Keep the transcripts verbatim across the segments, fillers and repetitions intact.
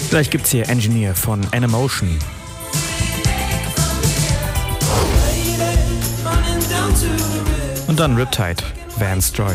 Gleich gibt's hier Engineer von N-Emotion. Und dann Riptide, Vance Joy.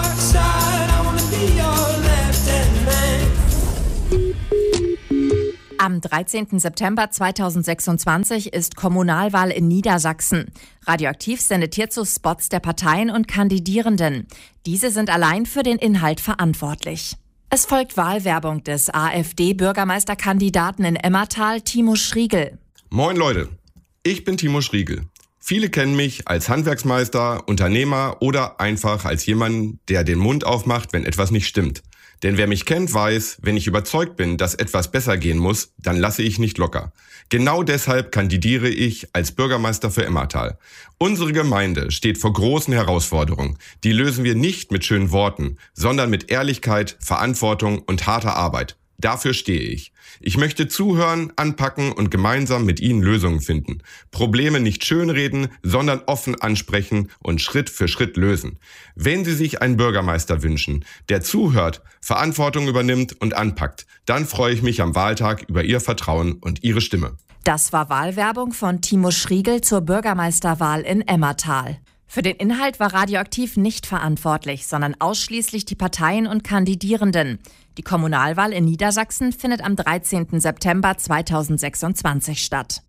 Am dreizehnten September zweitausendsechsundzwanzig ist Kommunalwahl in Niedersachsen. Radioaktiv sendet hierzu Spots der Parteien und Kandidierenden. Diese sind allein für den Inhalt verantwortlich. Es folgt Wahlwerbung des AfD-Bürgermeisterkandidaten in Emmertal, Timo Schriegel. Moin Leute, ich bin Timo Schriegel. Viele kennen mich als Handwerksmeister, Unternehmer oder einfach als jemand, der den Mund aufmacht, wenn etwas nicht stimmt. Denn wer mich kennt, weiß, wenn ich überzeugt bin, dass etwas besser gehen muss, dann lasse ich nicht locker. Genau deshalb kandidiere ich als Bürgermeister für Emmertal. Unsere Gemeinde steht vor großen Herausforderungen. Die lösen wir nicht mit schönen Worten, sondern mit Ehrlichkeit, Verantwortung und harter Arbeit. Dafür stehe ich. Ich möchte zuhören, anpacken und gemeinsam mit Ihnen Lösungen finden. Probleme nicht schönreden, sondern offen ansprechen und Schritt für Schritt lösen. Wenn Sie sich einen Bürgermeister wünschen, der zuhört, Verantwortung übernimmt und anpackt, dann freue ich mich am Wahltag über Ihr Vertrauen und Ihre Stimme. Das war Wahlwerbung von Timo Schriegel zur Bürgermeisterwahl in Emmertal. Für den Inhalt war Radioaktiv nicht verantwortlich, sondern ausschließlich die Parteien und Kandidierenden. Die Kommunalwahl in Niedersachsen findet am dreizehnten September zweitausendsechsundzwanzig statt.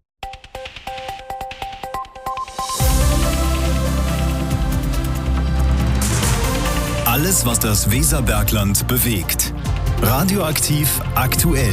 Alles, was das Weserbergland bewegt. Radioaktiv aktuell.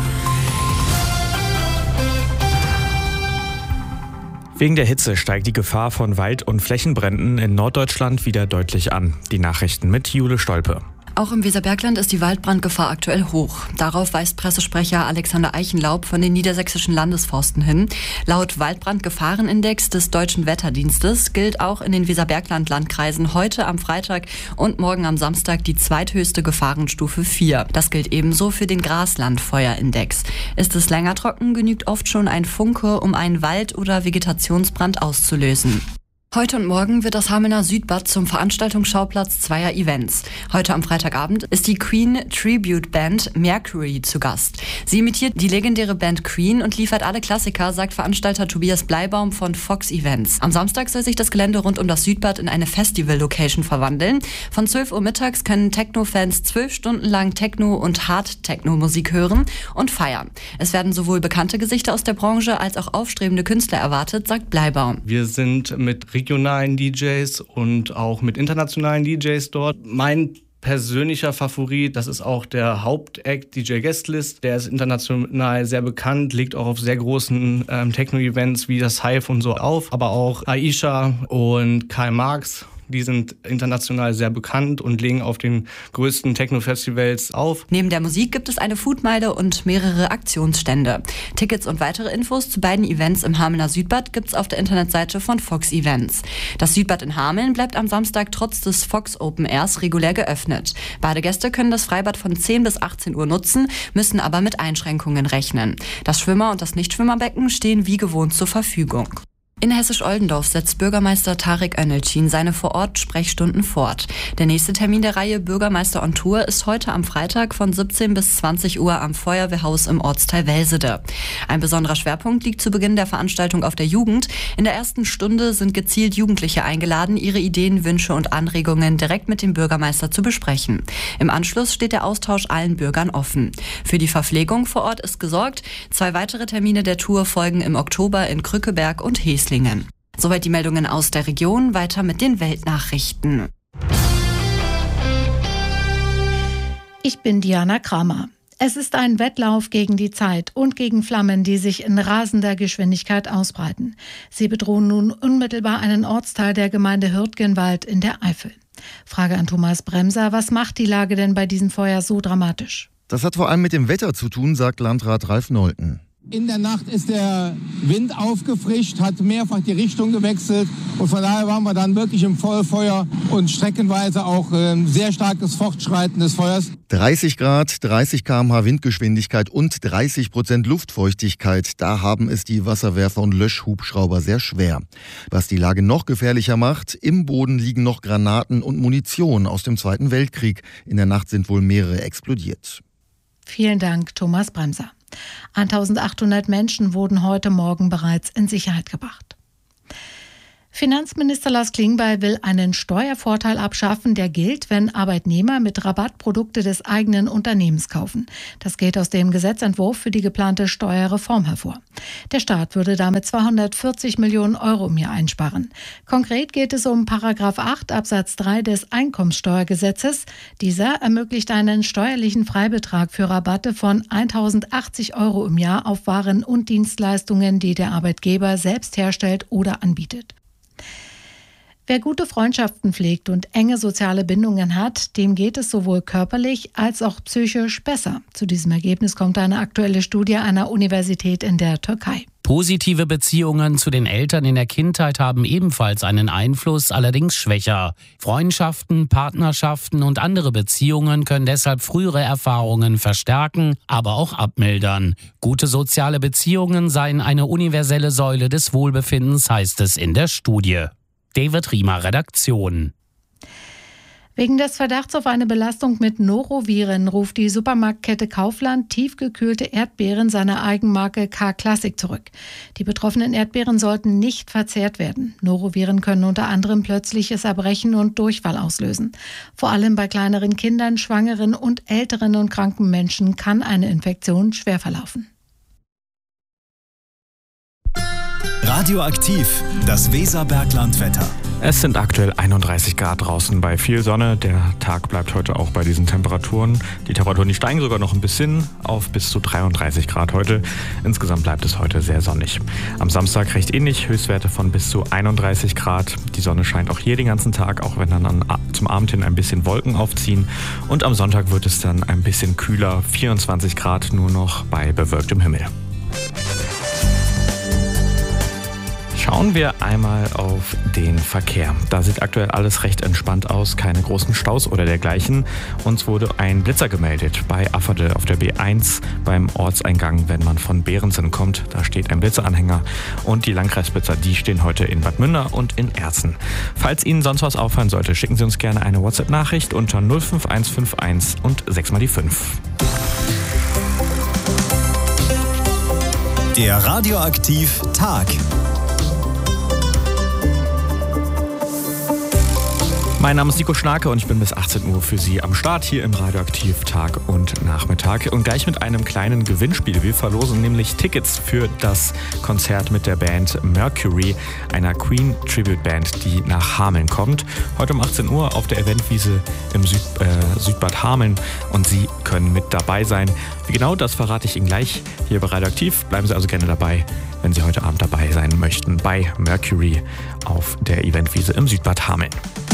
Wegen der Hitze steigt die Gefahr von Wald- und Flächenbränden in Norddeutschland wieder deutlich an. Die Nachrichten mit Jule Stolpe. Auch im Weserbergland ist die Waldbrandgefahr aktuell hoch. Darauf weist Pressesprecher Alexander Eichenlaub von den niedersächsischen Landesforsten hin. Laut Waldbrandgefahrenindex des Deutschen Wetterdienstes gilt auch in den Weserbergland-Landkreisen heute am Freitag und morgen am Samstag die zweithöchste Gefahrenstufe vier. Das gilt ebenso für den Graslandfeuerindex. Ist es länger trocken, genügt oft schon ein Funke, um einen Wald- oder Vegetationsbrand auszulösen. Heute und morgen wird das Hamelner Südbad zum Veranstaltungsschauplatz zweier Events. Heute am Freitagabend ist die Queen Tribute Band Mercury zu Gast. Sie imitiert die legendäre Band Queen und liefert alle Klassiker, sagt Veranstalter Tobias Bleibaum von Fox Events. Am Samstag soll sich das Gelände rund um das Südbad in eine Festival-Location verwandeln. Von zwölf Uhr mittags können Techno-Fans zwölf Stunden lang Techno- und Hard-Techno-Musik hören und feiern. Es werden sowohl bekannte Gesichter aus der Branche als auch aufstrebende Künstler erwartet, sagt Bleibaum. Wir sind mit regionalen D Js und auch mit internationalen D Js dort. Mein persönlicher Favorit, das ist auch der Hauptact, D J Guestlist. Der ist international sehr bekannt, legt auch auf sehr großen ähm, Techno-Events wie das Hive und so auf. Aber auch Aisha und Karl Marx, die sind international sehr bekannt und legen auf den größten Techno-Festivals auf. Neben der Musik gibt es eine Foodmeile und mehrere Aktionsstände. Tickets und weitere Infos zu beiden Events im Hamelner Südbad gibt's auf der Internetseite von Fox Events. Das Südbad in Hameln bleibt am Samstag trotz des Fox Open Airs regulär geöffnet. Badegäste können das Freibad von zehn bis achtzehn Uhr nutzen, müssen aber mit Einschränkungen rechnen. Das Schwimmer- und das Nichtschwimmerbecken stehen wie gewohnt zur Verfügung. In Hessisch-Oldendorf setzt Bürgermeister Tarek Önelcin seine Vor-Ort-Sprechstunden fort. Der nächste Termin der Reihe Bürgermeister on Tour ist heute am Freitag von siebzehn bis zwanzig Uhr am Feuerwehrhaus im Ortsteil Welsede. Ein besonderer Schwerpunkt liegt zu Beginn der Veranstaltung auf der Jugend. In der ersten Stunde sind gezielt Jugendliche eingeladen, ihre Ideen, Wünsche und Anregungen direkt mit dem Bürgermeister zu besprechen. Im Anschluss steht der Austausch allen Bürgern offen. Für die Verpflegung vor Ort ist gesorgt. Zwei weitere Termine der Tour folgen im Oktober in Krückeberg und Heslingen. Soweit die Meldungen aus der Region, weiter mit den Weltnachrichten. Ich bin Diana Kramer. Es ist ein Wettlauf gegen die Zeit und gegen Flammen, die sich in rasender Geschwindigkeit ausbreiten. Sie bedrohen nun unmittelbar einen Ortsteil der Gemeinde Hürtgenwald in der Eifel. Frage an Thomas Bremser, was macht die Lage denn bei diesem Feuer so dramatisch? Das hat vor allem mit dem Wetter zu tun, sagt Landrat Ralf Nolten. In der Nacht ist der Wind aufgefrischt, hat mehrfach die Richtung gewechselt und von daher waren wir dann wirklich im Vollfeuer und streckenweise auch ein sehr starkes Fortschreiten des Feuers. dreißig Grad, dreißig Kilometer pro Stunde Windgeschwindigkeit und dreißig Prozent Luftfeuchtigkeit, da haben es die Wasserwerfer und Löschhubschrauber sehr schwer. Was die Lage noch gefährlicher macht, im Boden liegen noch Granaten und Munition aus dem Zweiten Weltkrieg. In der Nacht sind wohl mehrere explodiert. Vielen Dank, Thomas Bremser. eintausendachthundert Menschen wurden heute Morgen bereits in Sicherheit gebracht. Finanzminister Lars Klingbeil will einen Steuervorteil abschaffen, der gilt, wenn Arbeitnehmer mit Rabatt Produkte des eigenen Unternehmens kaufen. Das geht aus dem Gesetzentwurf für die geplante Steuerreform hervor. Der Staat würde damit zweihundertvierzig Millionen Euro im Jahr einsparen. Konkret geht es um Paragraph acht Absatz drei des Einkommensteuergesetzes. Dieser ermöglicht einen steuerlichen Freibetrag für Rabatte von eintausendachtzig Euro im Jahr auf Waren und Dienstleistungen, die der Arbeitgeber selbst herstellt oder anbietet. Wer gute Freundschaften pflegt und enge soziale Bindungen hat, dem geht es sowohl körperlich als auch psychisch besser. Zu diesem Ergebnis kommt eine aktuelle Studie einer Universität in der Türkei. Positive Beziehungen zu den Eltern in der Kindheit haben ebenfalls einen Einfluss, allerdings schwächer. Freundschaften, Partnerschaften und andere Beziehungen können deshalb frühere Erfahrungen verstärken, aber auch abmildern. Gute soziale Beziehungen seien eine universelle Säule des Wohlbefindens, heißt es in der Studie. David Riemer, Redaktion. Wegen des Verdachts auf eine Belastung mit Noroviren ruft die Supermarktkette Kaufland tiefgekühlte Erdbeeren seiner Eigenmarke K-Classic zurück. Die betroffenen Erdbeeren sollten nicht verzehrt werden. Noroviren können unter anderem plötzliches Erbrechen und Durchfall auslösen. Vor allem bei kleineren Kindern, Schwangeren und älteren und kranken Menschen kann eine Infektion schwer verlaufen. Radioaktiv, das Weserberglandwetter. Es sind aktuell einunddreißig Grad draußen bei viel Sonne. Der Tag bleibt heute auch bei diesen Temperaturen. Die Temperaturen die steigen sogar noch ein bisschen auf bis zu dreiunddreißig Grad heute. Insgesamt bleibt es heute sehr sonnig. Am Samstag recht ähnlich, Höchstwerte von bis zu einunddreißig Grad. Die Sonne scheint auch hier den ganzen Tag, auch wenn dann an, zum Abend hin ein bisschen Wolken aufziehen. Und am Sonntag wird es dann ein bisschen kühler, vierundzwanzig Grad nur noch bei bewölktem Himmel. Schauen wir einmal auf den Verkehr. Da sieht aktuell alles recht entspannt aus, keine großen Staus oder dergleichen. Uns wurde ein Blitzer gemeldet bei Afferde auf der B eins beim Ortseingang, wenn man von Behrensen kommt. Da steht ein Blitzeranhänger und die Landkreisblitzer, die stehen heute in Bad Münder und in Erzen. Falls Ihnen sonst was auffallen sollte, schicken Sie uns gerne eine WhatsApp-Nachricht unter null fünf eins fünf eins und sechs mal die fünf. Der Radioaktiv Tag. Mein Name ist Nico Schnarke und ich bin bis achtzehn Uhr für Sie am Start hier im Radioaktiv Tag und Nachmittag. Und gleich mit einem kleinen Gewinnspiel. Wir verlosen nämlich Tickets für das Konzert mit der Band Mercury, einer Queen-Tribute-Band, die nach Hameln kommt. Heute um achtzehn Uhr auf der Eventwiese im Süd, äh, Südbad Hameln und Sie können mit dabei sein. Wie genau, das verrate ich Ihnen gleich hier bei Radioaktiv. Bleiben Sie also gerne dabei, wenn Sie heute Abend dabei sein möchten bei Mercury auf der Eventwiese im Südbad Hameln.